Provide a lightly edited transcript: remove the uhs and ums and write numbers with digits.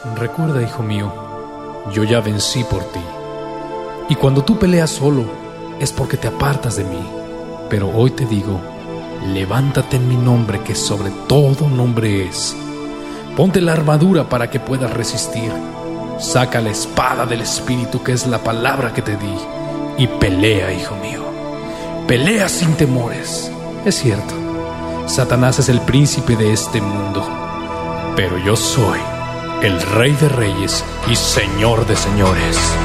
Recuerda, hijo mío, yo ya vencí por ti. Y cuando tú peleas solo, es porque te apartas de mí. Pero hoy te digo, levántate en mi nombre, que sobre todo nombre es. Ponte la armadura para que puedas resistir. Saca la espada del Espíritu, que es la palabra que te di, y pelea, hijo mío. Pelea sin temores. Es cierto, Satanás es el príncipe de este mundo, pero yo soy el Rey de Reyes y Señor de Señores.